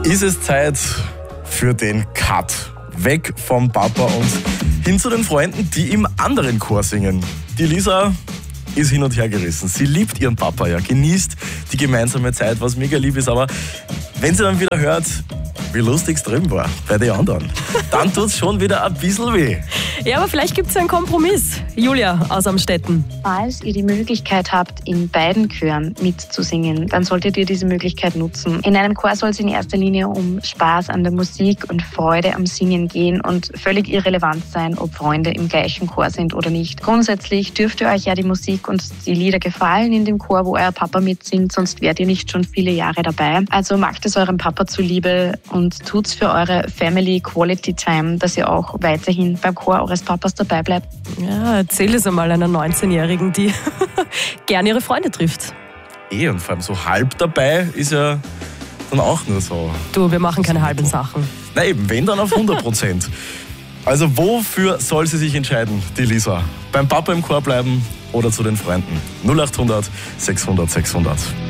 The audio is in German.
ist es Zeit für den Cut. Weg vom Papa und hin zu den Freunden, die im anderen Chor singen. Die Lisa ist hin und her gerissen. Sie liebt ihren Papa, ja, genießt die gemeinsame Zeit, was mega lieb ist, aber wenn sie dann wieder hört, wie lustig es drüben war bei den anderen, dann tut es schon wieder ein bisschen weh. Ja, aber vielleicht gibt es ja einen Kompromiss. Julia aus Amstetten. Falls ihr die Möglichkeit habt, in beiden Chören mitzusingen, dann solltet ihr diese Möglichkeit nutzen. In einem Chor soll es in erster Linie um Spaß an der Musik und Freude am Singen gehen und völlig irrelevant sein, ob Freunde im gleichen Chor sind oder nicht. Grundsätzlich dürfte euch ja die Musik und die Lieder gefallen in dem Chor, wo euer Papa mitsingt, sonst wärt ihr nicht schon viele Jahre dabei. Also macht es eurem Papa zuliebe und tut's für eure Family Quality Time, dass ihr auch weiterhin beim Chor eures Papas dabei bleibt. Ja, erzähl es einmal einer 19-Jährigen, die gerne ihre Freunde trifft. Und vor allem so halb dabei ist ja dann auch nur so. Du, wir machen keine halben Sachen. Na eben, wenn dann auf 100%. Also wofür soll sie sich entscheiden, die Lisa? Beim Papa im Chor bleiben oder zu den Freunden? 0800 600 600.